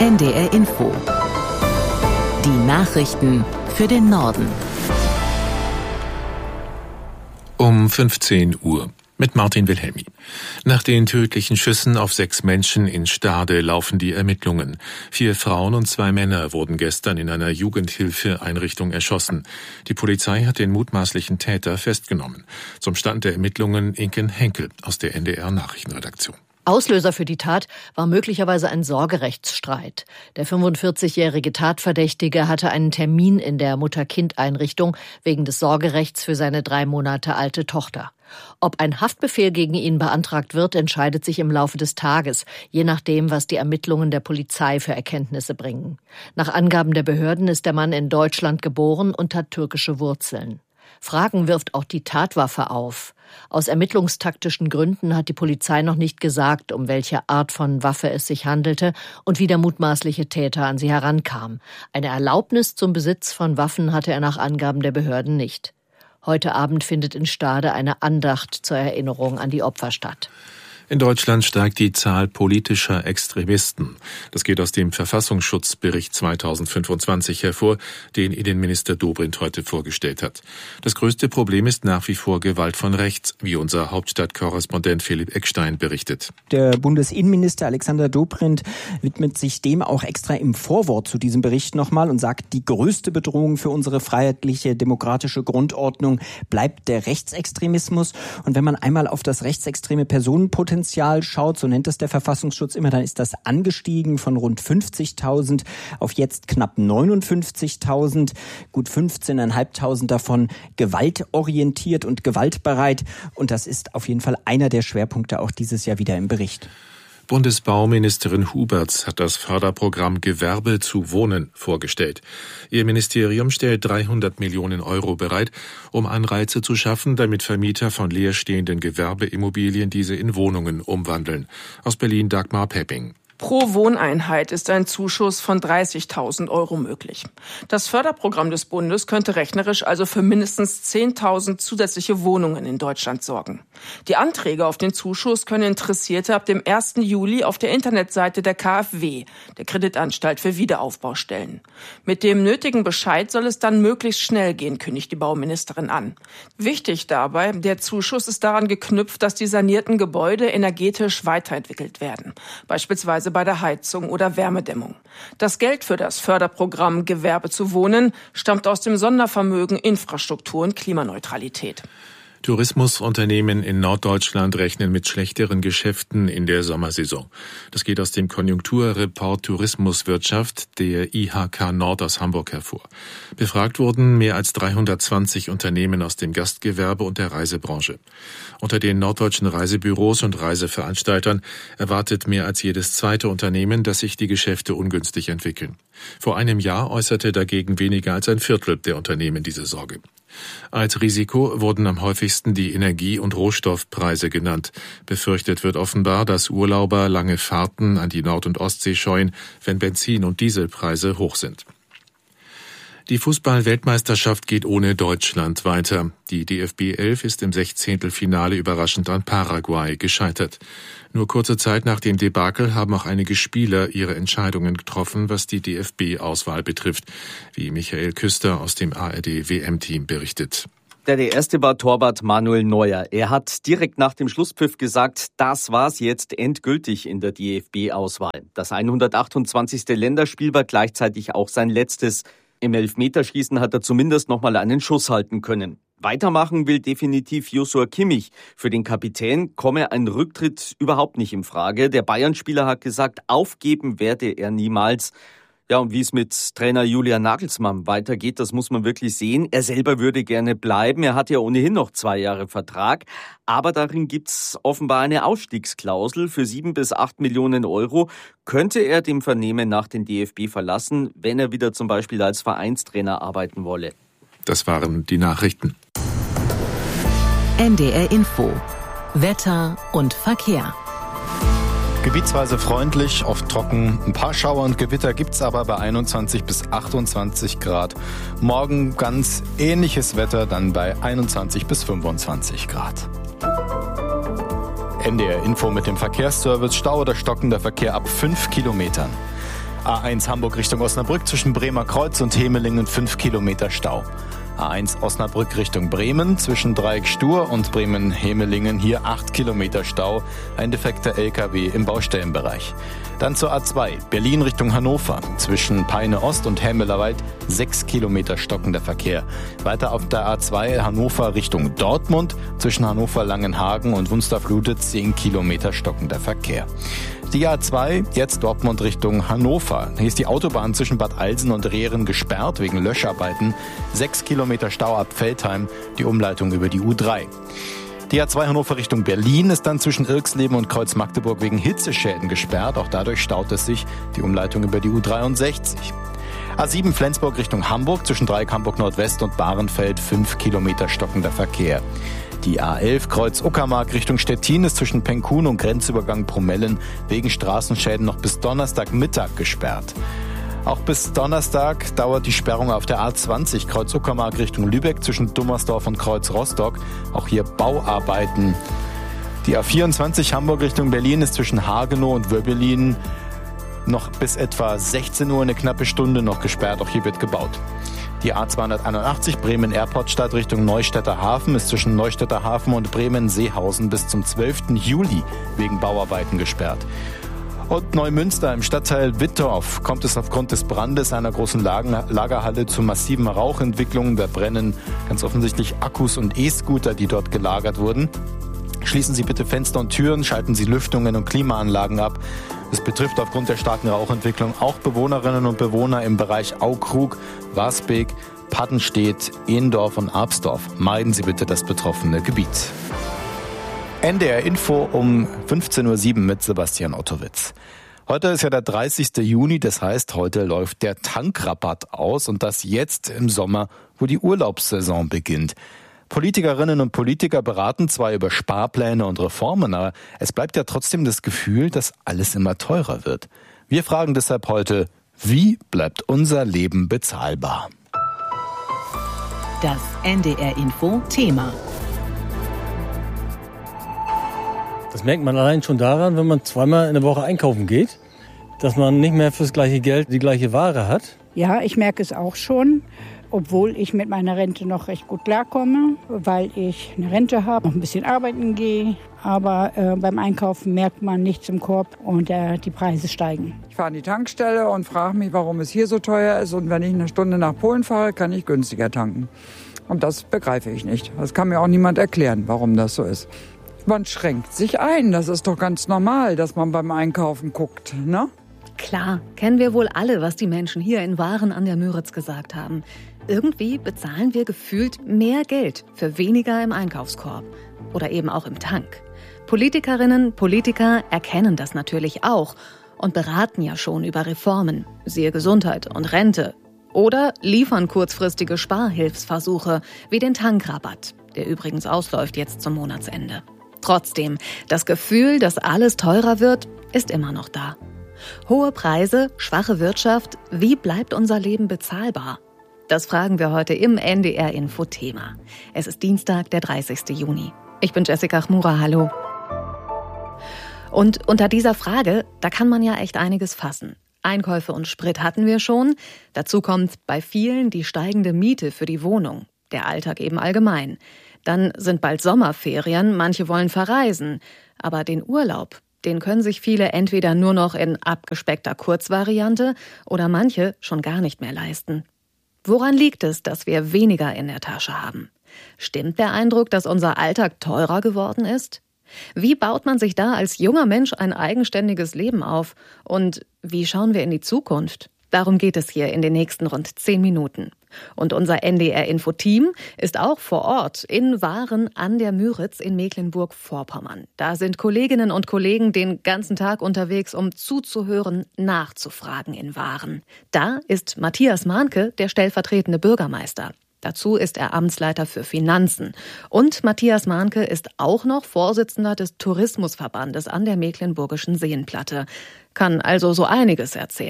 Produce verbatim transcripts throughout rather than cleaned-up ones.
N D R Info. Die Nachrichten für den Norden. Um fünfzehn Uhr mit Martin Wilhelmi. Nach den tödlichen Schüssen auf sechs Menschen in Stade laufen die Ermittlungen. Vier Frauen und zwei Männer wurden gestern in einer Jugendhilfeeinrichtung erschossen. Die Polizei hat den mutmaßlichen Täter festgenommen. Zum Stand der Ermittlungen Inken Henkel aus der N D R Nachrichtenredaktion. Auslöser für die Tat war möglicherweise ein Sorgerechtsstreit. Der fünfundvierzigjährige Tatverdächtige hatte einen Termin in der Mutter-Kind-Einrichtung wegen des Sorgerechts für seine drei Monate alte Tochter. Ob ein Haftbefehl gegen ihn beantragt wird, entscheidet sich im Laufe des Tages, je nachdem, was die Ermittlungen der Polizei für Erkenntnisse bringen. Nach Angaben der Behörden ist der Mann in Deutschland geboren und hat türkische Wurzeln. Fragen wirft auch die Tatwaffe auf. Aus ermittlungstaktischen Gründen hat die Polizei noch nicht gesagt, um welche Art von Waffe es sich handelte und wie der mutmaßliche Täter an sie herankam. Eine Erlaubnis zum Besitz von Waffen hatte er nach Angaben der Behörden nicht. Heute Abend findet in Stade eine Andacht zur Erinnerung an die Opfer statt. In Deutschland steigt die Zahl politischer Extremisten. Das geht aus dem Verfassungsschutzbericht zweitausendfünfundzwanzig hervor, den Innenminister Dobrindt heute vorgestellt hat. Das größte Problem ist nach wie vor Gewalt von rechts, wie unser Hauptstadtkorrespondent Philipp Eckstein berichtet. Der Bundesinnenminister Alexander Dobrindt widmet sich dem auch extra im Vorwort zu diesem Bericht nochmal und sagt, die größte Bedrohung für unsere freiheitliche, demokratische Grundordnung bleibt der Rechtsextremismus. Und wenn man einmal auf das rechtsextreme Personenpotenzial schaut, so nennt es der Verfassungsschutz immer, dann ist das angestiegen von rund fünfzigtausend auf jetzt knapp neunundfünfzigtausend, gut fünfzehntausendfünfhundert davon gewaltorientiert und gewaltbereit. Und das ist auf jeden Fall einer der Schwerpunkte auch dieses Jahr wieder im Bericht. Bundesbauministerin Huberts hat das Förderprogramm Gewerbe zu Wohnen vorgestellt. Ihr Ministerium stellt dreihundert Millionen Euro bereit, um Anreize zu schaffen, damit Vermieter von leerstehenden Gewerbeimmobilien diese in Wohnungen umwandeln. Aus Berlin Dagmar Pepping. Pro Wohneinheit ist ein Zuschuss von dreißigtausend Euro möglich. Das Förderprogramm des Bundes könnte rechnerisch also für mindestens zehntausend zusätzliche Wohnungen in Deutschland sorgen. Die Anträge auf den Zuschuss können Interessierte ab dem ersten Juli auf der Internetseite der K f W, der Kreditanstalt für Wiederaufbau, stellen. Mit dem nötigen Bescheid soll es dann möglichst schnell gehen, kündigt die Bauministerin an. Wichtig dabei, der Zuschuss ist daran geknüpft, dass die sanierten Gebäude energetisch weiterentwickelt werden, beispielsweise bei der Heizung oder Wärmedämmung. Das Geld für das Förderprogramm Gewerbe zu Wohnen stammt aus dem Sondervermögen Infrastruktur und Klimaneutralität. Tourismusunternehmen in Norddeutschland rechnen mit schlechteren Geschäften in der Sommersaison. Das geht aus dem Konjunkturreport Tourismuswirtschaft der I H K Nord aus Hamburg hervor. Befragt wurden mehr als dreihundertzwanzig Unternehmen aus dem Gastgewerbe und der Reisebranche. Unter den norddeutschen Reisebüros und Reiseveranstaltern erwartet mehr als jedes zweite Unternehmen, dass sich die Geschäfte ungünstig entwickeln. Vor einem Jahr äußerte dagegen weniger als ein Viertel der Unternehmen diese Sorge. Als Risiko wurden am häufigsten die Energie- und Rohstoffpreise genannt. Befürchtet wird offenbar, dass Urlauber lange Fahrten an die Nord- und Ostsee scheuen, wenn Benzin- und Dieselpreise hoch sind. Die Fußball-Weltmeisterschaft geht ohne Deutschland weiter. Die D F B elf ist im Sechzehntelfinale überraschend an Paraguay gescheitert. Nur kurze Zeit nach dem Debakel haben auch einige Spieler ihre Entscheidungen getroffen, was die D F B-Auswahl betrifft, wie Michael Küster aus dem A R D-W M-Team berichtet. Der erste war Torwart Manuel Neuer. Er hat direkt nach dem Schlusspfiff gesagt, das war's jetzt endgültig in der D F B-Auswahl. Das hundertachtundzwanzigste Länderspiel war gleichzeitig auch sein letztes. Im Elfmeterschießen hat er zumindest noch mal einen Schuss halten können. Weitermachen will definitiv Joshua Kimmich. Für den Kapitän komme ein Rücktritt überhaupt nicht in Frage. Der Bayern-Spieler hat gesagt, aufgeben werde er niemals. Ja, und wie es mit Trainer Julian Nagelsmann weitergeht, das muss man wirklich sehen. Er selber würde gerne bleiben. Er hat ja ohnehin noch zwei Jahre Vertrag. Aber darin gibt's offenbar eine Ausstiegsklausel. Für sieben bis acht Millionen Euro könnte er dem Vernehmen nach den D F B verlassen, wenn er wieder zum Beispiel als Vereinstrainer arbeiten wolle. Das waren die Nachrichten. N D R Info. Wetter und Verkehr. Gebietsweise freundlich, oft trocken. Ein paar Schauer und Gewitter gibt's aber bei einundzwanzig bis achtundzwanzig Grad. Morgen ganz ähnliches Wetter, dann bei einundzwanzig bis fünfundzwanzig Grad. N D R Info mit dem Verkehrsservice. Stau oder stockender Verkehr ab fünf Kilometern. A eins Hamburg Richtung Osnabrück zwischen Bremer Kreuz und Hemelingen fünf Kilometer Stau. A eins Osnabrück Richtung Bremen zwischen Dreieck Stur und Bremen-Hemelingen hier acht Kilometer Stau, ein defekter L K W im Baustellenbereich. Dann zur A zwei Berlin Richtung Hannover zwischen Peine Ost und Helmelerwald sechs Kilometer stockender Verkehr. Weiter auf der A zwei Hannover Richtung Dortmund zwischen Hannover-Langenhagen und Wunstorf-Lude zehn Kilometer stockender Verkehr. Die A zwei, jetzt Dortmund Richtung Hannover. Hier ist die Autobahn zwischen Bad Alsen und Rehren gesperrt wegen Löscharbeiten. Sechs Kilometer Stau ab Veltheim, die Umleitung über die U drei. Die A zwei Hannover Richtung Berlin ist dann zwischen Irxleben und Kreuz Magdeburg wegen Hitzeschäden gesperrt. Auch dadurch staut es sich, die Umleitung über die U dreiundsechzig. A sieben Flensburg Richtung Hamburg zwischen Dreieck Hamburg Nordwest und Bahrenfeld fünf Kilometer stockender Verkehr. Die A elf Kreuz Uckermark Richtung Stettin ist zwischen Penkun und Grenzübergang Promellen wegen Straßenschäden noch bis Donnerstagmittag gesperrt. Auch bis Donnerstag dauert die Sperrung auf der A zwanzig Kreuz Uckermark Richtung Lübeck zwischen Dummersdorf und Kreuz Rostock. Auch hier Bauarbeiten. Die A vierundzwanzig Hamburg Richtung Berlin ist zwischen Hagenow und Wöbbelin noch bis etwa sechzehn Uhr eine knappe Stunde noch gesperrt. Auch hier wird gebaut. Die A zweihunderteinundachtzig Bremen-Airportstadt Richtung Neustädter Hafen ist zwischen Neustädter Hafen und Bremen-Seehausen bis zum zwölften Juli wegen Bauarbeiten gesperrt. Und Neumünster im Stadtteil Wittorf kommt es aufgrund des Brandes einer großen Lagerhalle zu massiven Rauchentwicklungen. Da brennen ganz offensichtlich Akkus und E-Scooter, die dort gelagert wurden. Schließen Sie bitte Fenster und Türen, schalten Sie Lüftungen und Klimaanlagen ab. Es betrifft aufgrund der starken Rauchentwicklung auch Bewohnerinnen und Bewohner im Bereich Aukrug, Wasbeek, Paddenstedt, Ehendorf und Arpsdorf. Meiden Sie bitte das betroffene Gebiet. N D R Info um fünfzehn Uhr sieben mit Sebastian Ottowitz. Heute ist ja der dreißigste Juni, das heißt, heute läuft der Tankrabatt aus und das jetzt im Sommer, wo die Urlaubssaison beginnt. Politikerinnen und Politiker beraten zwar über Sparpläne und Reformen, aber es bleibt ja trotzdem das Gefühl, dass alles immer teurer wird. Wir fragen deshalb heute, wie bleibt unser Leben bezahlbar? Das N D R Info Thema. Das merkt man allein schon daran, wenn man zweimal in der Woche einkaufen geht, dass man nicht mehr fürs gleiche Geld die gleiche Ware hat. Ja, ich merke es auch schon. Obwohl ich mit meiner Rente noch recht gut klarkomme, weil ich eine Rente habe, noch ein bisschen arbeiten gehe. Aber äh, beim Einkaufen merkt man nichts im Korb und äh, die Preise steigen. Ich fahre an die Tankstelle und frage mich, warum es hier so teuer ist. Und wenn ich eine Stunde nach Polen fahre, kann ich günstiger tanken. Und das begreife ich nicht. Das kann mir auch niemand erklären, warum das so ist. Man schränkt sich ein. Das ist doch ganz normal, dass man beim Einkaufen guckt, ne? Klar, kennen wir wohl alle, was die Menschen hier in Waren an der Müritz gesagt haben. Irgendwie bezahlen wir gefühlt mehr Geld für weniger im Einkaufskorb oder eben auch im Tank. Politikerinnen, Politiker erkennen das natürlich auch und beraten ja schon über Reformen, siehe Gesundheit und Rente, oder liefern kurzfristige Sparhilfsversuche wie den Tankrabatt, der übrigens ausläuft jetzt zum Monatsende. Trotzdem, das Gefühl, dass alles teurer wird, ist immer noch da. Hohe Preise, schwache Wirtschaft, wie bleibt unser Leben bezahlbar? Das fragen wir heute im N D R Info Thema. Es ist Dienstag, der dreißigste Juni. Ich bin Jessica Chmura, hallo. Und unter dieser Frage, da kann man ja echt einiges fassen. Einkäufe und Sprit hatten wir schon. Dazu kommt bei vielen die steigende Miete für die Wohnung. Der Alltag eben allgemein. Dann sind bald Sommerferien, manche wollen verreisen. Aber den Urlaub, den können sich viele entweder nur noch in abgespeckter Kurzvariante oder manche schon gar nicht mehr leisten. Woran liegt es, dass wir weniger in der Tasche haben? Stimmt der Eindruck, dass unser Alltag teurer geworden ist? Wie baut man sich da als junger Mensch ein eigenständiges Leben auf? Und wie schauen wir in die Zukunft? Darum geht es hier in den nächsten rund zehn Minuten. Und unser N D R-Info-Team ist auch vor Ort in Waren an der Müritz in Mecklenburg-Vorpommern. Da sind Kolleginnen und Kollegen den ganzen Tag unterwegs, um zuzuhören, nachzufragen in Waren. Da ist Matthias Mahnke, der stellvertretende Bürgermeister. Dazu ist er Amtsleiter für Finanzen. Und Matthias Mahnke ist auch noch Vorsitzender des Tourismusverbandes an der Mecklenburgischen Seenplatte. Kann also so einiges erzählen.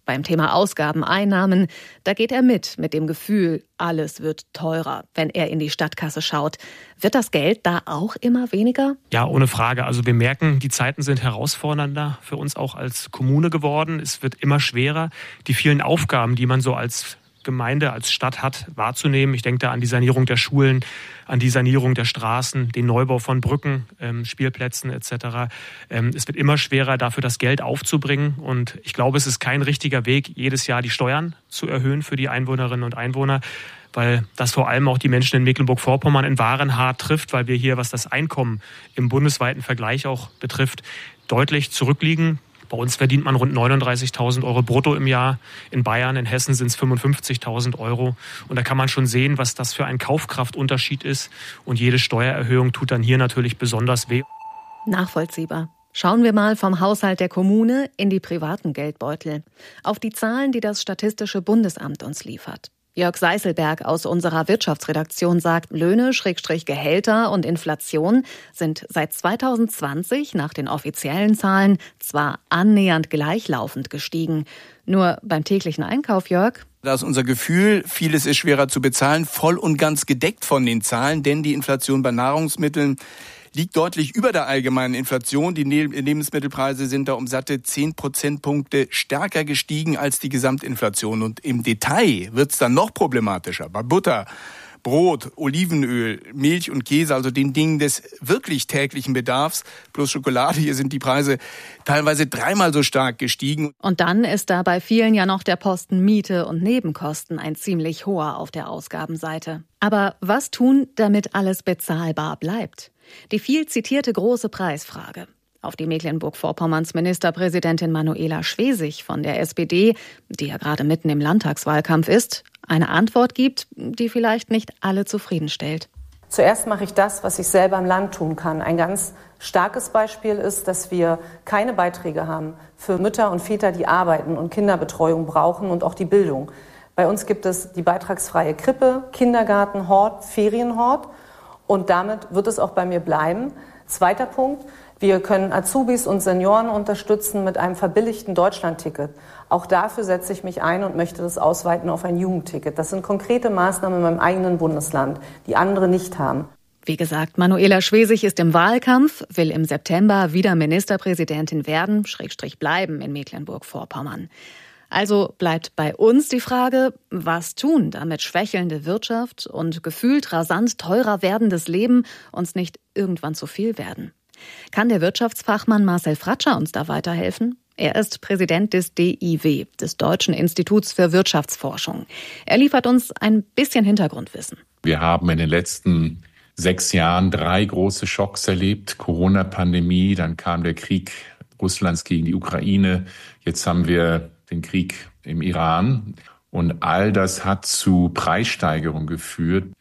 Beim Thema Ausgaben, Einnahmen, da geht er mit, mit dem Gefühl, alles wird teurer, wenn er in die Stadtkasse schaut. Wird das Geld da auch immer weniger? Ja, ohne Frage. Also wir merken, die Zeiten sind herausfordernder für uns auch als Kommune geworden. Es wird immer schwerer, die vielen Aufgaben, die man so als Gemeinde, als Stadt hat, wahrzunehmen. Ich denke da an die Sanierung der Schulen, an die Sanierung der Straßen, den Neubau von Brücken, ähm, Spielplätzen et cetera. Ähm, es wird immer schwerer, dafür das Geld aufzubringen. Und ich glaube, es ist kein richtiger Weg, jedes Jahr die Steuern zu erhöhen für die Einwohnerinnen und Einwohner, weil das vor allem auch die Menschen in Mecklenburg-Vorpommern in Waren hart trifft, weil wir hier, was das Einkommen im bundesweiten Vergleich auch betrifft, deutlich zurückliegen. Bei uns verdient man rund neununddreißigtausend Euro brutto im Jahr. In Bayern, in Hessen sind es fünfundfünfzigtausend Euro. Und da kann man schon sehen, was das für ein Kaufkraftunterschied ist. Und jede Steuererhöhung tut dann hier natürlich besonders weh. Nachvollziehbar. Schauen wir mal vom Haushalt der Kommune in die privaten Geldbeutel. Auf die Zahlen, die das Statistische Bundesamt uns liefert. Jörg Seißelberg aus unserer Wirtschaftsredaktion sagt, Löhne, Schrägstrich Gehälter und Inflation sind seit zweitausendzwanzig nach den offiziellen Zahlen zwar annähernd gleichlaufend gestiegen. Nur beim täglichen Einkauf, Jörg? Da ist unser Gefühl, vieles ist schwerer zu bezahlen, voll und ganz gedeckt von den Zahlen, denn die Inflation bei Nahrungsmitteln liegt deutlich über der allgemeinen Inflation. Die Lebensmittelpreise sind da um satte zehn Prozentpunkte stärker gestiegen als die Gesamtinflation. Und im Detail wird's dann noch problematischer. Bei Butter, Brot, Olivenöl, Milch und Käse, also den Dingen des wirklich täglichen Bedarfs, plus Schokolade, hier sind die Preise teilweise dreimal so stark gestiegen. Und dann ist da bei vielen ja noch der Posten Miete und Nebenkosten ein ziemlich hoher auf der Ausgabenseite. Aber was tun, damit alles bezahlbar bleibt? Die viel zitierte große Preisfrage. Auf die Mecklenburg-Vorpommerns Ministerpräsidentin Manuela Schwesig von der S P D, die ja gerade mitten im Landtagswahlkampf ist, eine Antwort gibt, die vielleicht nicht alle zufriedenstellt. Zuerst mache ich das, was ich selber im Land tun kann. Ein ganz starkes Beispiel ist, dass wir keine Beiträge haben für Mütter und Väter, die arbeiten und Kinderbetreuung brauchen und auch die Bildung. Bei uns gibt es die beitragsfreie Krippe, Kindergarten, Hort, Ferienhort. Und damit wird es auch bei mir bleiben. Zweiter Punkt, wir können Azubis und Senioren unterstützen mit einem verbilligten Deutschlandticket. Auch dafür setze ich mich ein und möchte das ausweiten auf ein Jugendticket. Das sind konkrete Maßnahmen in meinem eigenen Bundesland, die andere nicht haben. Wie gesagt, Manuela Schwesig ist im Wahlkampf, will im September wieder Ministerpräsidentin werden, Schrägstrich bleiben in Mecklenburg-Vorpommern. Also bleibt bei uns die Frage, was tun, damit schwächelnde Wirtschaft und gefühlt rasant teurer werdendes Leben uns nicht irgendwann zu viel werden. Kann der Wirtschaftsfachmann Marcel Fratscher uns da weiterhelfen? Er ist Präsident des D I W, des Deutschen Instituts für Wirtschaftsforschung. Er liefert uns ein bisschen Hintergrundwissen. Wir haben in den letzten sechs Jahren drei große Schocks erlebt. Corona-Pandemie, dann kam der Krieg Russlands gegen die Ukraine. Jetzt haben wir den Krieg im Iran. Und all das hat zu Preissteigerungen geführt.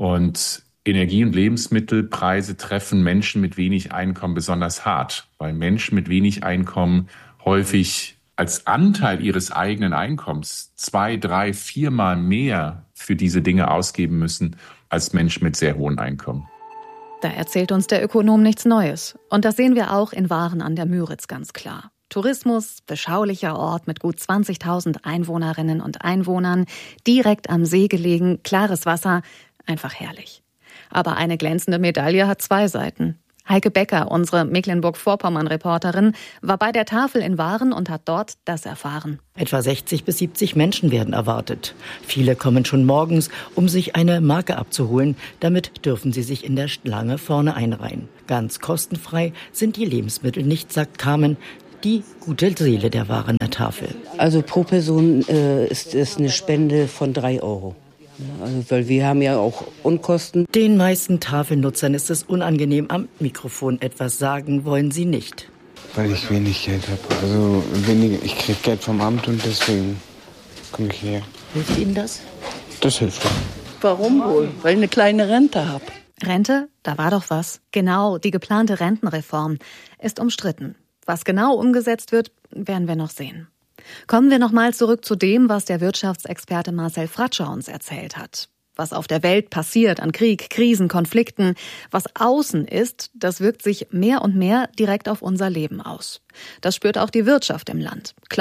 Und Energie- und Lebensmittelpreise treffen Menschen mit wenig Einkommen besonders hart, weil Menschen mit wenig Einkommen häufig als Anteil ihres eigenen Einkommens zwei, drei, viermal mehr für diese Dinge ausgeben müssen als Menschen mit sehr hohen Einkommen. Da erzählt uns der Ökonom nichts Neues. Und das sehen wir auch in Waren an der Müritz ganz klar. Tourismus, beschaulicher Ort mit gut zwanzigtausend Einwohnerinnen und Einwohnern, direkt am See gelegen, klares Wasser, einfach herrlich. Aber eine glänzende Medaille hat zwei Seiten. Heike Becker, unsere Mecklenburg-Vorpommern-Reporterin, war bei der Tafel in Waren und hat dort das erfahren. Etwa sechzig bis siebzig Menschen werden erwartet. Viele kommen schon morgens, um sich eine Marke abzuholen. Damit dürfen sie sich in der Schlange vorne einreihen. Ganz kostenfrei sind die Lebensmittel nicht, sagt Carmen, die gute Seele der Warener Tafel. Also pro Person äh, ist es eine Spende von drei Euro. Also, weil wir haben ja auch Unkosten. Den meisten Tafelnutzern ist es unangenehm, am Mikrofon etwas sagen wollen sie nicht. Weil ich wenig Geld habe. Also wenig, ich kriege Geld vom Amt und deswegen komme ich her. Hilft Ihnen das? Das hilft doch. Warum wohl? Weil ich eine kleine Rente habe. Rente? Da war doch was. Genau, die geplante Rentenreform ist umstritten. Was genau umgesetzt wird, werden wir noch sehen. Kommen wir noch mal zurück zu dem, was der Wirtschaftsexperte Marcel Fratscher uns erzählt hat. Was auf der Welt passiert an Krieg, Krisen, Konflikten, was außen ist, das wirkt sich mehr und mehr direkt auf unser Leben aus. Das spürt auch die Wirtschaft im Land. Klar,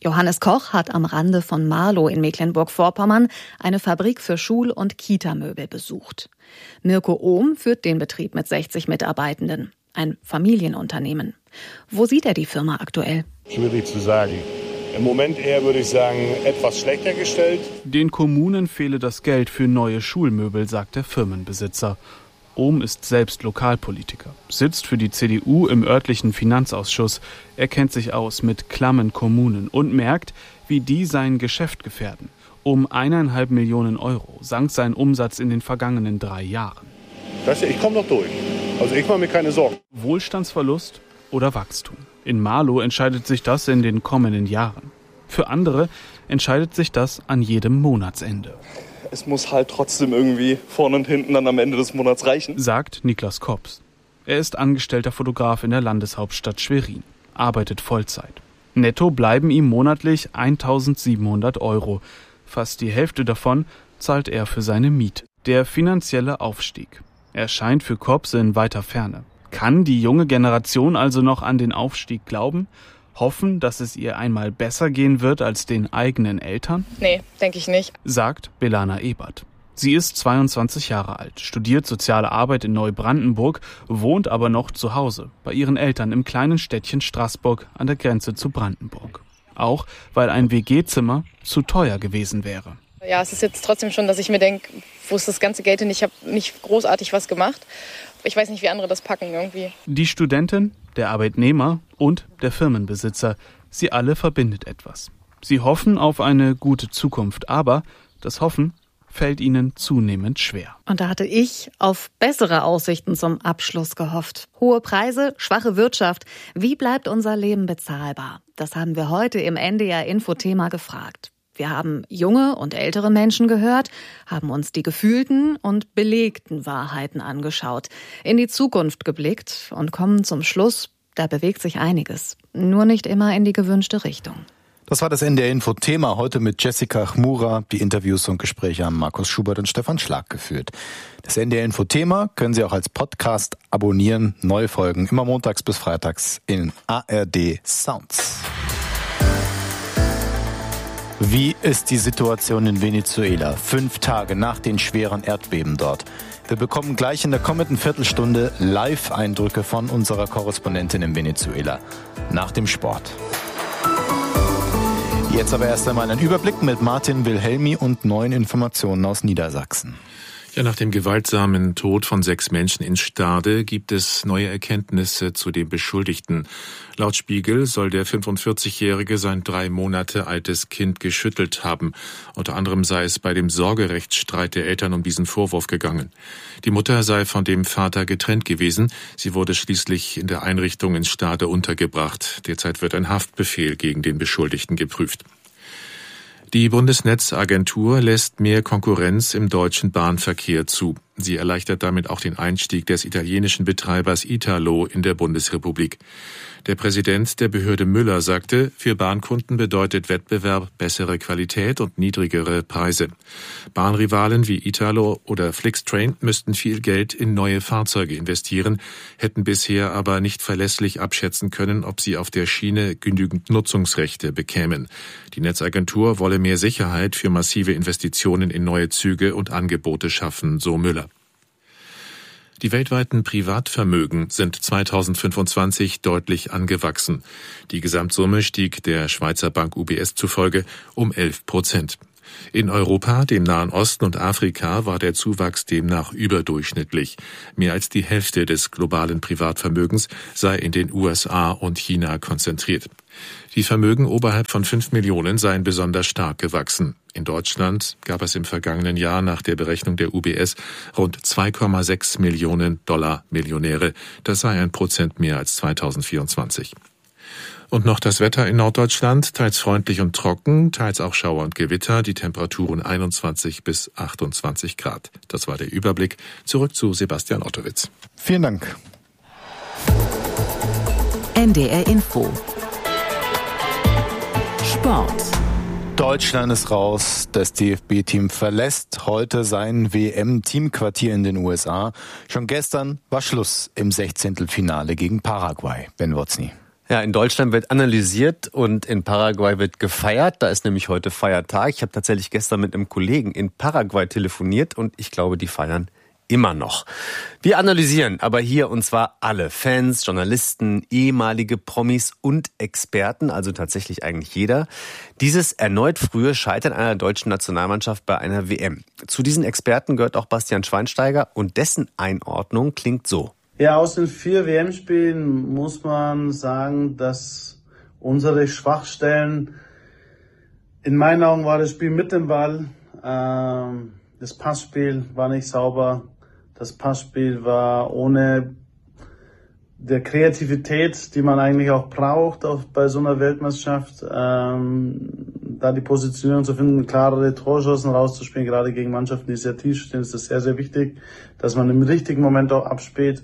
Johannes Koch hat am Rande von Marlow in Mecklenburg-Vorpommern eine Fabrik für Schul- und Kita-Möbel besucht. Mirko Ohm führt den Betrieb mit sechzig Mitarbeitenden. Ein Familienunternehmen. Wo sieht er die Firma aktuell? Schwierig zu sagen. Im Moment eher, würde ich sagen, etwas schlechter gestellt. Den Kommunen fehle das Geld für neue Schulmöbel, sagt der Firmenbesitzer. Ohm ist selbst Lokalpolitiker, sitzt für die C D U im örtlichen Finanzausschuss. Er kennt sich aus mit klammen Kommunen und merkt, wie die sein Geschäft gefährden. Um eineinhalb Millionen Euro sank sein Umsatz in den vergangenen drei Jahren. Das, ich komme noch durch. Also ich mache mir keine Sorgen. Wohlstandsverlust oder Wachstum? In Marlow entscheidet sich das in den kommenden Jahren. Für andere entscheidet sich das an jedem Monatsende. Es muss halt trotzdem irgendwie vorne und hinten dann am Ende des Monats reichen, sagt Niklas Kops. Er ist angestellter Fotograf in der Landeshauptstadt Schwerin, arbeitet Vollzeit. Netto bleiben ihm monatlich eintausendsiebenhundert Euro. Fast die Hälfte davon zahlt er für seine Miete. Der finanzielle Aufstieg. Er scheint für Kops in weiter Ferne. Kann die junge Generation also noch an den Aufstieg glauben? Hoffen, dass es ihr einmal besser gehen wird als den eigenen Eltern? Nee, denke ich nicht, sagt Belana Ebert. Sie ist zweiundzwanzig Jahre alt, studiert soziale Arbeit in Neubrandenburg, wohnt aber noch zu Hause bei ihren Eltern im kleinen Städtchen Straßburg an der Grenze zu Brandenburg. Auch weil ein W G-Zimmer zu teuer gewesen wäre. Ja, es ist jetzt trotzdem schon, dass ich mir denke, wo ist das ganze Geld hin? Ich habe nicht großartig was gemacht. Ich weiß nicht, wie andere das packen irgendwie. Die Studentin, der Arbeitnehmer und der Firmenbesitzer, sie alle verbindet etwas. Sie hoffen auf eine gute Zukunft, aber das Hoffen fällt ihnen zunehmend schwer. Und da hatte ich auf bessere Aussichten zum Abschluss gehofft. Hohe Preise, schwache Wirtschaft. Wie bleibt unser Leben bezahlbar? Das haben wir heute im N D R-Info-Thema gefragt. Wir haben junge und ältere Menschen gehört, haben uns die gefühlten und belegten Wahrheiten angeschaut, in die Zukunft geblickt und kommen zum Schluss, da bewegt sich einiges, nur nicht immer in die gewünschte Richtung. Das war das N D R-Info-Thema heute mit Jessica Chmura. Die Interviews und Gespräche haben Markus Schubert und Stefan Schlag geführt. Das N D R-Info-Thema können Sie auch als Podcast abonnieren. Neue Folgen immer montags bis freitags in A R D Sounds. Wie ist die Situation in Venezuela, fünf Tage nach den schweren Erdbeben dort? Wir bekommen gleich in der kommenden Viertelstunde Live-Eindrücke von unserer Korrespondentin in Venezuela nach dem Sport. Jetzt aber erst einmal ein Überblick mit Martin Wilhelmi und neuen Informationen aus Niedersachsen. Ja, nach dem gewaltsamen Tod von sechs Menschen in Stade gibt es neue Erkenntnisse zu dem Beschuldigten. Laut Spiegel soll der fünfundvierzigjährige sein drei Monate altes Kind geschüttelt haben. Unter anderem sei es bei dem Sorgerechtsstreit der Eltern um diesen Vorwurf gegangen. Die Mutter sei von dem Vater getrennt gewesen. Sie wurde schließlich in der Einrichtung in Stade untergebracht. Derzeit wird ein Haftbefehl gegen den Beschuldigten geprüft. Die Bundesnetzagentur lässt mehr Konkurrenz im deutschen Bahnverkehr zu. Sie erleichtert damit auch den Einstieg des italienischen Betreibers Italo in der Bundesrepublik. Der Präsident der Behörde Müller sagte, für Bahnkunden bedeutet Wettbewerb bessere Qualität und niedrigere Preise. Bahnrivalen wie Italo oder Flixtrain müssten viel Geld in neue Fahrzeuge investieren, hätten bisher aber nicht verlässlich abschätzen können, ob sie auf der Schiene genügend Nutzungsrechte bekämen. Die Netzagentur wolle mehr Sicherheit für massive Investitionen in neue Züge und Angebote schaffen, so Müller. Die weltweiten Privatvermögen sind zweitausendfünfundzwanzig deutlich angewachsen. Die Gesamtsumme stieg der Schweizer Bank U B S zufolge um elf Prozent. In Europa, dem Nahen Osten und Afrika war der Zuwachs demnach überdurchschnittlich. Mehr als die Hälfte des globalen Privatvermögens sei in den U S A und China konzentriert. Die Vermögen oberhalb von fünf Millionen seien besonders stark gewachsen. In Deutschland gab es im vergangenen Jahr nach der Berechnung der U B S rund zwei Komma sechs Millionen Dollar Millionäre. Das sei ein Prozent mehr als zweitausendvierundzwanzig. Und noch das Wetter in Norddeutschland, teils freundlich und trocken, teils auch Schauer und Gewitter, die Temperaturen einundzwanzig bis achtundzwanzig Grad. Das war der Überblick. Zurück zu Sebastian Ottowitz. Vielen Dank. N D R Info. Sport. Deutschland ist raus. Das D F B-Team verlässt heute sein W M-Teamquartier in den U S A. Schon gestern war Schluss im Sechzehntelfinale gegen Paraguay. Ben Wotzny. Ja, in Deutschland wird analysiert und in Paraguay wird gefeiert. Da ist nämlich heute Feiertag. Ich habe tatsächlich gestern mit einem Kollegen in Paraguay telefoniert und ich glaube, die feiern immer noch. Wir analysieren aber hier und zwar alle Fans, Journalisten, ehemalige Promis und Experten, also tatsächlich eigentlich jeder. Dieses erneut frühe Scheitern einer deutschen Nationalmannschaft bei einer W M. Zu diesen Experten gehört auch Bastian Schweinsteiger und dessen Einordnung klingt so. Ja, aus den vier W M-Spielen muss man sagen, dass unsere Schwachstellen, in meinen Augen war das Spiel mit dem Ball, ähm, das Passspiel war nicht sauber. Das Passspiel war ohne der Kreativität, die man eigentlich auch braucht auch bei so einer Weltmeisterschaft, ähm, da die Positionierung zu finden, klarere Torchancen rauszuspielen, gerade gegen Mannschaften, die sehr tief stehen, ist das sehr, sehr wichtig, dass man im richtigen Moment auch abspielt.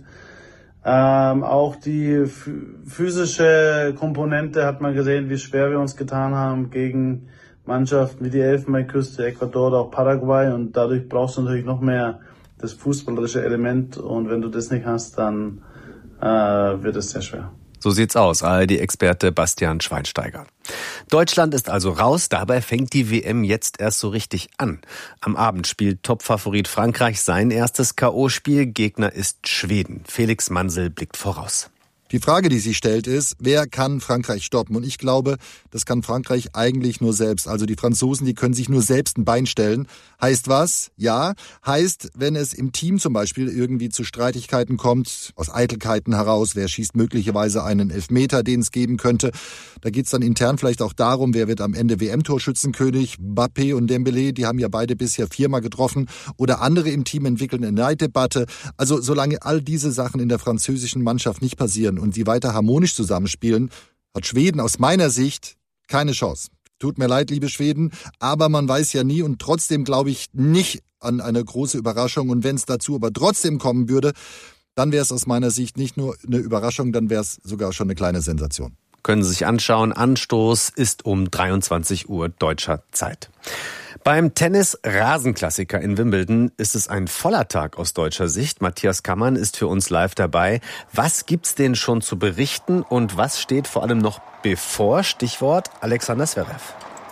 Ähm, auch die physische Komponente hat man gesehen, wie schwer wir uns getan haben gegen Mannschaften wie die Elfenbeinküste, Ecuador oder auch Paraguay, und dadurch brauchst du natürlich noch mehr das fußballerische Element, und wenn du das nicht hast, dann äh, wird es sehr schwer. So sieht's aus, A R D-Experte Bastian Schweinsteiger. Deutschland ist also raus, dabei fängt die W M jetzt erst so richtig an. Am Abend spielt Topfavorit Frankreich sein erstes K O-Spiel, Gegner ist Schweden. Felix Mansel blickt voraus. Die Frage, die sich stellt, ist, wer kann Frankreich stoppen? Und ich glaube, das kann Frankreich eigentlich nur selbst. Also die Franzosen, die können sich nur selbst ein Bein stellen. Heißt was? Ja. Heißt, wenn es im Team zum Beispiel irgendwie zu Streitigkeiten kommt, aus Eitelkeiten heraus, wer schießt möglicherweise einen Elfmeter, den es geben könnte. Da geht's dann intern vielleicht auch darum, wer wird am Ende W M-Torschützenkönig. Mbappé und Dembélé, die haben ja beide bisher viermal getroffen. Oder andere im Team entwickeln eine Neiddebatte. Also solange all diese Sachen in der französischen Mannschaft nicht passieren und sie weiter harmonisch zusammenspielen, hat Schweden aus meiner Sicht keine Chance. Tut mir leid, liebe Schweden, aber man weiß ja nie, und trotzdem glaube ich nicht an eine große Überraschung, und wenn es dazu aber trotzdem kommen würde, dann wäre es aus meiner Sicht nicht nur eine Überraschung, dann wäre es sogar schon eine kleine Sensation. Können Sie sich anschauen. Anstoß ist um dreiundzwanzig Uhr deutscher Zeit. Beim Tennis-Rasenklassiker in Wimbledon ist es ein voller Tag aus deutscher Sicht. Matthias Kammann ist für uns live dabei. Was gibt's denn schon zu berichten und was steht vor allem noch bevor? Stichwort Alexander Zverev.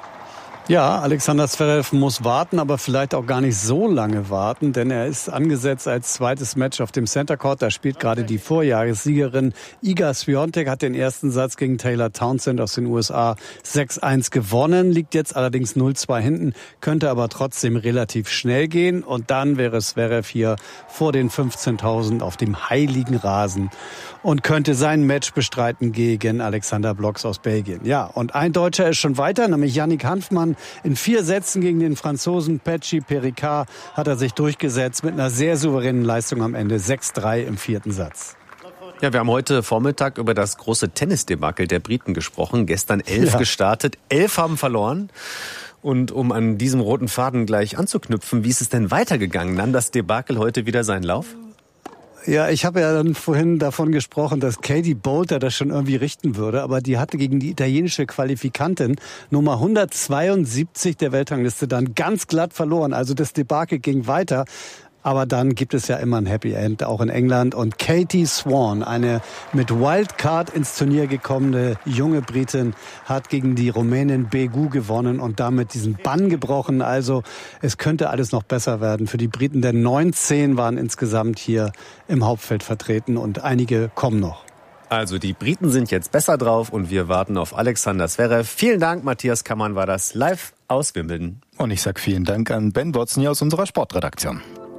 Ja, Alexander Zverev muss warten, aber vielleicht auch gar nicht so lange warten, denn er ist angesetzt als zweites Match auf dem Center Court. Da spielt gerade die Vorjahressiegerin Iga Swiatek, hat den ersten Satz gegen Taylor Townsend aus den U S A sechs eins gewonnen, liegt jetzt allerdings null zwei hinten, könnte aber trotzdem relativ schnell gehen, und dann wäre Zverev hier vor den fünfzehntausend auf dem heiligen Rasen und könnte sein Match bestreiten gegen Alexander Blocks aus Belgien. Ja, und ein Deutscher ist schon weiter, nämlich Yannick Hanfmann. In vier Sätzen gegen den Franzosen Petchi Pericard hat er sich durchgesetzt mit einer sehr souveränen Leistung am Ende. sechs drei im vierten Satz. Ja, wir haben heute Vormittag über das große Tennisdebakel der Briten gesprochen. Gestern elf ja. gestartet, elf haben verloren. Und um an diesem roten Faden gleich anzuknüpfen, wie ist es denn weitergegangen? Nahm das Debakel heute wieder seinen Lauf? Ja, ich habe ja dann vorhin davon gesprochen, dass Katie Boulter das schon irgendwie richten würde, aber die hatte gegen die italienische Qualifikantin Nummer hundertzweiundsiebzig der Weltrangliste dann ganz glatt verloren. Also das Debakel ging weiter. Aber dann gibt es ja immer ein Happy End, auch in England. Und Katie Swan, eine mit Wildcard ins Turnier gekommene junge Britin, hat gegen die Rumänin Begu gewonnen und damit diesen Bann gebrochen. Also es könnte alles noch besser werden für die Briten, denn neunzehn waren insgesamt hier im Hauptfeld vertreten und einige kommen noch. Also die Briten sind jetzt besser drauf und wir warten auf Alexander Zverev. Vielen Dank, Matthias Kammann war das live aus Wimbledon. Und ich sage vielen Dank an Ben Watson hier aus unserer Sportredaktion.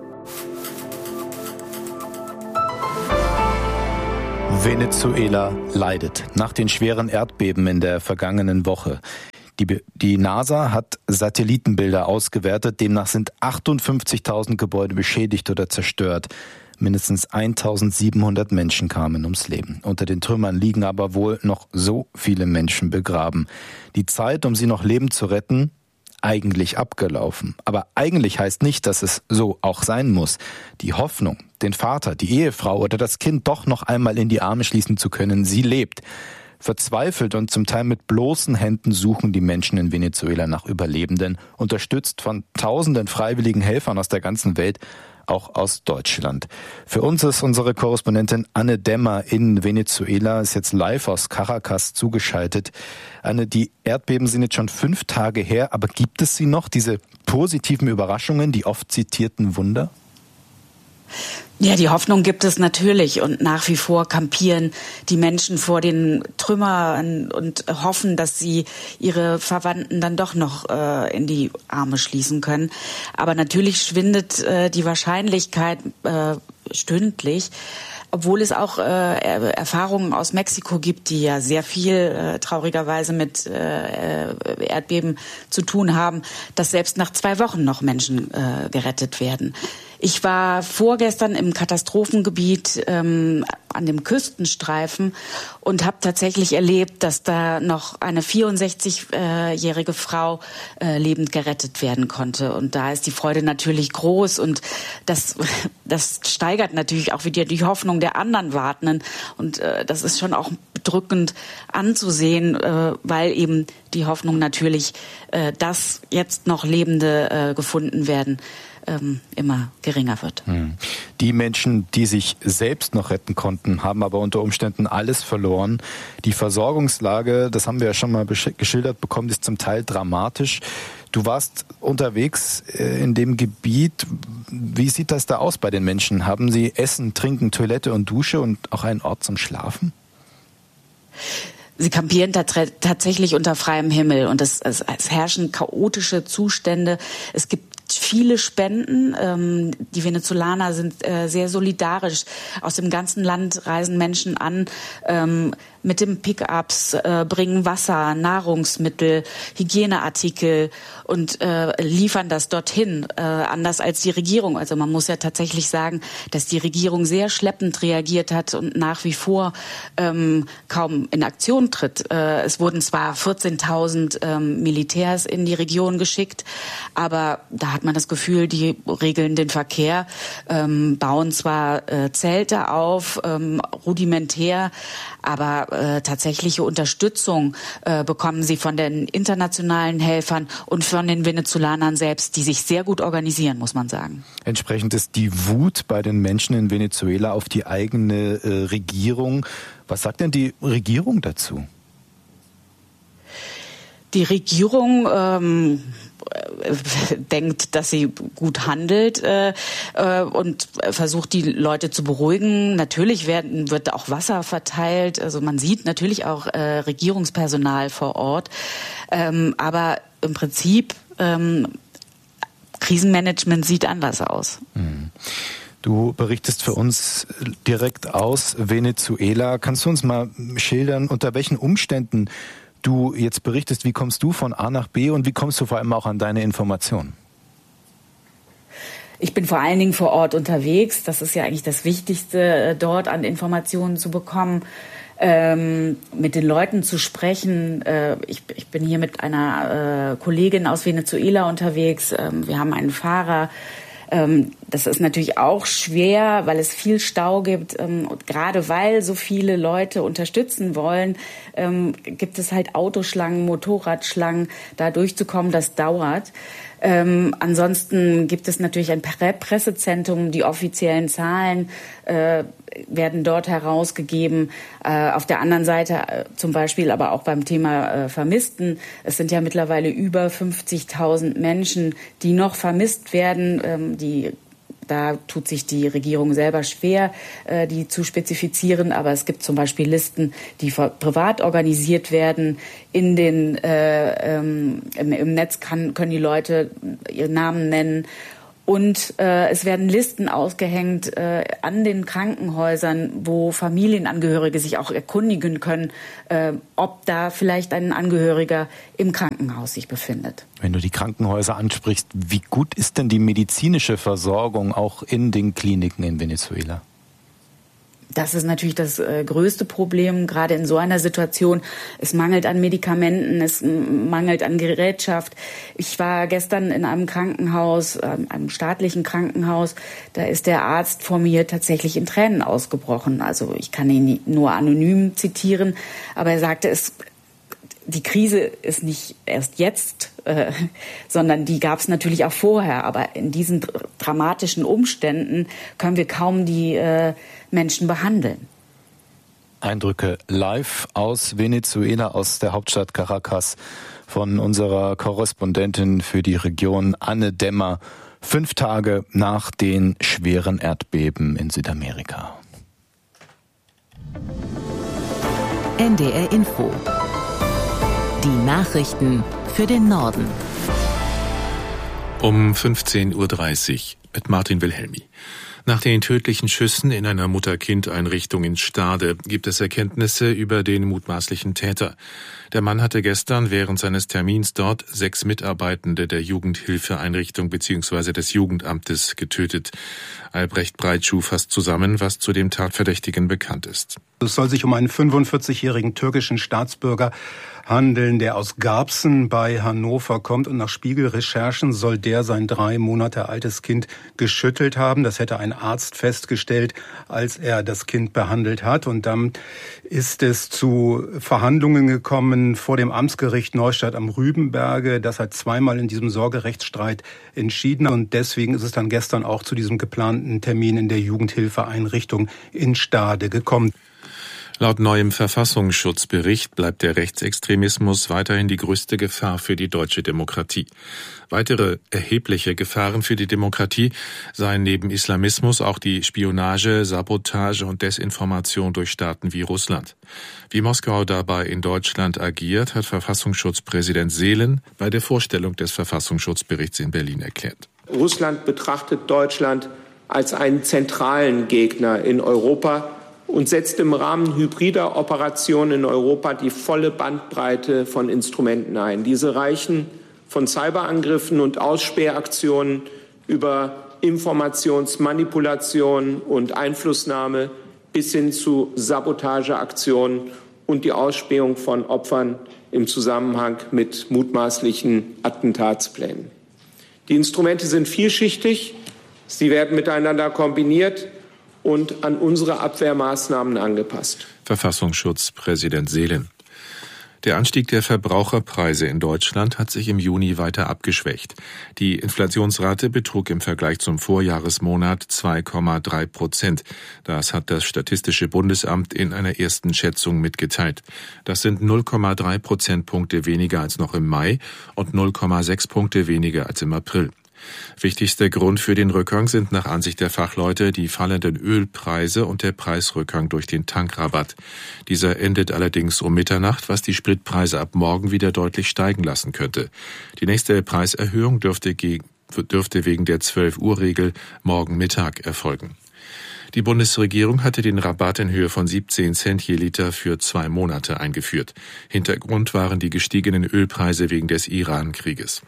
Venezuela leidet nach den schweren Erdbeben in der vergangenen Woche. Die, die NASA hat Satellitenbilder ausgewertet. Demnach sind achtundfünfzigtausend Gebäude beschädigt oder zerstört. Mindestens eintausendsiebenhundert Menschen kamen ums Leben. Unter den Trümmern liegen aber wohl noch so viele Menschen begraben. Die Zeit, um sie noch lebend zu retten, eigentlich abgelaufen. Aber eigentlich heißt nicht, dass es so auch sein muss. Die Hoffnung, den Vater, die Ehefrau oder das Kind doch noch einmal in die Arme schließen zu können, sie lebt. Verzweifelt und zum Teil mit bloßen Händen suchen die Menschen in Venezuela nach Überlebenden, unterstützt von tausenden freiwilligen Helfern aus der ganzen Welt. auch aus Deutschland. Für uns ist unsere Korrespondentin Anne Dämmer in Venezuela, ist jetzt live aus Caracas zugeschaltet. Anne, die Erdbeben sind jetzt schon fünf Tage her, aber gibt es sie noch, diese positiven Überraschungen, die oft zitierten Wunder? Ja, die Hoffnung gibt es natürlich und nach wie vor kampieren die Menschen vor den Trümmern und hoffen, dass sie ihre Verwandten dann doch noch äh, in die Arme schließen können. Aber natürlich schwindet äh, die Wahrscheinlichkeit äh, stündlich, obwohl es auch äh, Erfahrungen aus Mexiko gibt, die ja sehr viel äh, traurigerweise mit äh, Erdbeben zu tun haben, dass selbst nach zwei Wochen noch Menschen äh, gerettet werden. Ich war vorgestern im Katastrophengebiet ähm, an dem Küstenstreifen und habe tatsächlich erlebt, dass da noch eine vierundsechzigjährige Frau äh, lebend gerettet werden konnte. Und da ist die Freude natürlich groß und das, das steigert natürlich auch wieder die Hoffnung der anderen Wartenden. Und äh, das ist schon auch bedrückend anzusehen, äh, weil eben die Hoffnung natürlich, äh, dass jetzt noch Lebende äh, gefunden werden, immer geringer wird. Die Menschen, die sich selbst noch retten konnten, haben aber unter Umständen alles verloren. Die Versorgungslage, das haben wir ja schon mal geschildert bekommen, ist zum Teil dramatisch. Du warst unterwegs in dem Gebiet. Wie sieht das da aus bei den Menschen? Haben sie Essen, Trinken, Toilette und Dusche und auch einen Ort zum Schlafen? Sie kampieren da tatsächlich unter freiem Himmel und es, es, es herrschen chaotische Zustände. Es gibt viele Spenden. Ähm, die Venezolaner sind äh, sehr solidarisch. Aus dem ganzen Land reisen Menschen an ähm, mit dem Pickups, äh, bringen Wasser, Nahrungsmittel, Hygieneartikel und äh, liefern das dorthin, äh, anders als die Regierung. Also man muss ja tatsächlich sagen, dass die Regierung sehr schleppend reagiert hat und nach wie vor ähm, kaum in Aktion tritt. Äh, es wurden zwar vierzehntausend ähm, Militärs in die Region geschickt, aber da hat man das Gefühl, die regeln den Verkehr, ähm, bauen zwar äh, Zelte auf, ähm, rudimentär, aber äh, tatsächliche Unterstützung äh, bekommen sie von den internationalen Helfern und von den Venezolanern selbst, die sich sehr gut organisieren, muss man sagen. Entsprechend ist die Wut bei den Menschen in Venezuela auf die eigene äh, Regierung. Was sagt denn die Regierung dazu? Die Regierung ähm, denkt, dass sie gut handelt äh, äh, und versucht, die Leute zu beruhigen. Natürlich werden, wird auch Wasser verteilt. Also man sieht natürlich auch äh, Regierungspersonal vor Ort. Ähm, aber im Prinzip ähm, Krisenmanagement sieht anders aus. Mhm. Du berichtest für uns direkt aus Venezuela. Kannst du uns mal schildern, unter welchen Umständen du jetzt berichtest, wie kommst du von A nach B und wie kommst du vor allem auch an deine Informationen? Ich bin vor allen Dingen vor Ort unterwegs. Das ist ja eigentlich das Wichtigste, dort an Informationen zu bekommen, ähm, mit den Leuten zu sprechen. Äh, ich, ich bin hier mit einer äh, Kollegin aus Venezuela unterwegs. Ähm, wir haben einen Fahrer. Ähm, das ist natürlich auch schwer, weil es viel Stau gibt. Ähm, und gerade weil so viele Leute unterstützen wollen, ähm, gibt es halt Autoschlangen, Motorradschlangen. Da durchzukommen, das dauert. Ähm, ansonsten gibt es natürlich ein Pressezentrum. Die offiziellen Zahlen äh, werden dort herausgegeben. Äh, auf der anderen Seite äh, zum Beispiel aber auch beim Thema äh, Vermissten. Es sind ja mittlerweile über fünfzigtausend Menschen, die noch vermisst werden. Ähm, die Da tut sich die Regierung selber schwer, äh, die zu spezifizieren. Aber es gibt zum Beispiel Listen, die privat organisiert werden. In den, äh, ähm, im, im Netz kann, können die Leute ihren Namen nennen. Und äh, es werden Listen ausgehängt äh, an den Krankenhäusern, wo Familienangehörige sich auch erkundigen können, äh, ob da vielleicht ein Angehöriger im Krankenhaus sich befindet. Wenn du die Krankenhäuser ansprichst, wie gut ist denn die medizinische Versorgung auch in den Kliniken in Venezuela? Das ist natürlich das äh, größte Problem, gerade in so einer Situation. Es mangelt an Medikamenten, es mangelt an Gerätschaft. Ich war gestern in einem Krankenhaus, äh, einem staatlichen Krankenhaus. Da ist der Arzt vor mir tatsächlich in Tränen ausgebrochen. Also ich kann ihn nur anonym zitieren, aber er sagte, es, die Krise ist nicht erst jetzt äh, sondern die gab es natürlich auch vorher. Aber in diesen dr- dramatischen Umständen können wir kaum die äh, Menschen behandeln. Eindrücke live aus Venezuela, aus der Hauptstadt Caracas, von unserer Korrespondentin für die Region Anne Dämmer, fünf Tage nach den schweren Erdbeben in Südamerika. N D R Info. Die Nachrichten für den Norden. Um fünfzehn Uhr dreißig mit Martin Wilhelmi. Nach den tödlichen Schüssen in einer Mutter-Kind-Einrichtung in Stade gibt es Erkenntnisse über den mutmaßlichen Täter. Der Mann hatte gestern während seines Termins dort sechs Mitarbeitende der Jugendhilfeeinrichtung bzw. des Jugendamtes getötet. Albrecht Breitschuh fasst zusammen, was zu dem Tatverdächtigen bekannt ist. Es soll sich um einen fünfundvierzigjährigen türkischen Staatsbürger handeln, der aus Garbsen bei Hannover kommt. Und nach Spiegelrecherchen soll der sein drei Monate altes Kind geschüttelt haben. Das hätte ein Arzt festgestellt, als er das Kind behandelt hat. Und dann ist es zu Verhandlungen gekommen vor dem Amtsgericht Neustadt am Rübenberge. Das hat zweimal in diesem Sorgerechtsstreit entschieden. Und deswegen ist es dann gestern auch zu diesem geplanten Termin in der Jugendhilfeeinrichtung in Stade gekommen. Laut neuem Verfassungsschutzbericht bleibt der Rechtsextremismus weiterhin die größte Gefahr für die deutsche Demokratie. Weitere erhebliche Gefahren für die Demokratie seien neben Islamismus auch die Spionage, Sabotage und Desinformation durch Staaten wie Russland. Wie Moskau dabei in Deutschland agiert, hat Verfassungsschutzpräsident Seelen bei der Vorstellung des Verfassungsschutzberichts in Berlin erklärt. Russland betrachtet Deutschland als einen zentralen Gegner in Europa und setzt im Rahmen hybrider Operationen in Europa die volle Bandbreite von Instrumenten ein. Diese reichen von Cyberangriffen und Ausspähaktionen über Informationsmanipulation und Einflussnahme bis hin zu Sabotageaktionen und die Ausspähung von Opfern im Zusammenhang mit mutmaßlichen Attentatsplänen. Die Instrumente sind vielschichtig, sie werden miteinander kombiniert und an unsere Abwehrmaßnahmen angepasst. Verfassungsschutzpräsident Seelen. Der Anstieg der Verbraucherpreise in Deutschland hat sich im Juni weiter abgeschwächt. Die Inflationsrate betrug im Vergleich zum Vorjahresmonat zwei Komma drei Prozent. Das hat das Statistische Bundesamt in einer ersten Schätzung mitgeteilt. Das sind null Komma drei Prozentpunkte weniger als noch im Mai und null Komma sechs Punkte weniger als im April. Wichtigster Grund für den Rückgang sind nach Ansicht der Fachleute die fallenden Ölpreise und der Preisrückgang durch den Tankrabatt. Dieser endet allerdings um Mitternacht, was die Spritpreise ab morgen wieder deutlich steigen lassen könnte. Die nächste Preiserhöhung dürfte, gegen, dürfte wegen der zwölf-Uhr-Regel morgen Mittag erfolgen. Die Bundesregierung hatte den Rabatt in Höhe von siebzehn Cent je Liter für zwei Monate eingeführt. Hintergrund waren die gestiegenen Ölpreise wegen des Iran-Krieges.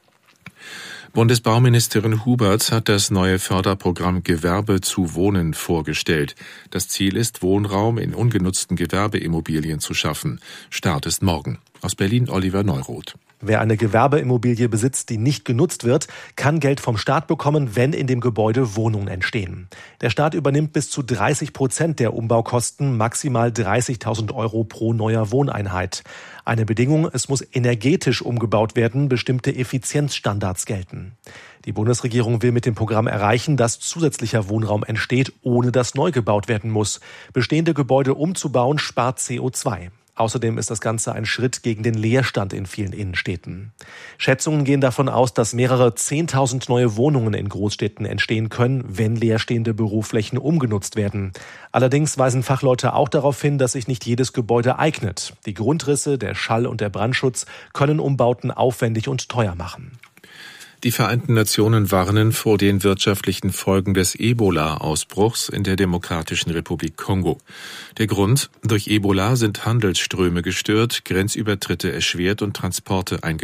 Bundesbauministerin Huberts hat das neue Förderprogramm Gewerbe zu Wohnen vorgestellt. Das Ziel ist, Wohnraum in ungenutzten Gewerbeimmobilien zu schaffen. Start ist morgen. Aus Berlin Oliver Neuroth. Wer eine Gewerbeimmobilie besitzt, die nicht genutzt wird, kann Geld vom Staat bekommen, wenn in dem Gebäude Wohnungen entstehen. Der Staat übernimmt bis zu dreißig Prozent der Umbaukosten, maximal dreißigtausend Euro pro neuer Wohneinheit. Eine Bedingung, es muss energetisch umgebaut werden, bestimmte Effizienzstandards gelten. Die Bundesregierung will mit dem Programm erreichen, dass zusätzlicher Wohnraum entsteht, ohne dass neu gebaut werden muss. Bestehende Gebäude umzubauen spart C O zwei. Außerdem ist das Ganze ein Schritt gegen den Leerstand in vielen Innenstädten. Schätzungen gehen davon aus, dass mehrere zehntausend neue Wohnungen in Großstädten entstehen können, wenn leerstehende Büroflächen umgenutzt werden. Allerdings weisen Fachleute auch darauf hin, dass sich nicht jedes Gebäude eignet. Die Grundrisse, der Schall- und der Brandschutz können Umbauten aufwendig und teuer machen. Die Vereinten Nationen warnen vor den wirtschaftlichen Folgen des Ebola-Ausbruchs in der Demokratischen Republik Kongo. Der Grund: Durch Ebola sind Handelsströme gestört, Grenzübertritte erschwert und Transporte eingeschränkt.